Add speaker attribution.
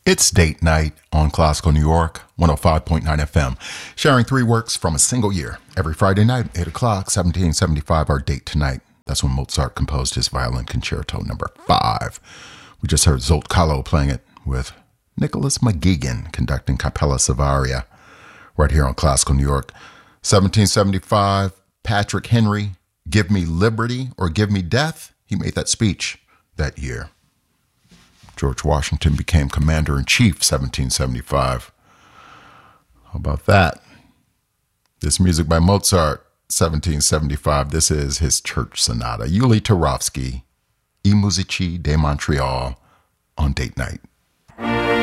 Speaker 1: It's date night on Classical New York, 105.9 FM, sharing three works from a single year. Every Friday night, 8 o'clock, 1775, our date tonight. That's when Mozart composed his Violin Concerto number 5. We just heard Zolt Kahlo playing it with Nicholas McGuigan conducting Capella Savaria right here on Classical New York. 1775, Patrick Henry, Give Me Liberty or Give Me Death. He made that speech that year. George Washington became Commander-in-Chief, 1775. How about that? This music by Mozart, 1775. This is his Church Sonata. Yuli Turovsky, I Musici de Montreal on date night.